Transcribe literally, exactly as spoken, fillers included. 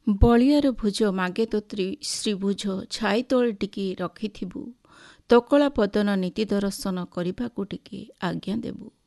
ବଳିଆର ଭୁଜ ମାଗେ ତୋ ଶ୍ରୀଭୁଜ ଛାଇ ତଳେ ଟିକେ ରଖିଥିବୁ, ତକଳା ପଦନ ନୀତି ଦର୍ଶନ କରିବାକୁ ଟିକେ ଆଜ୍ଞା ଦେବୁ।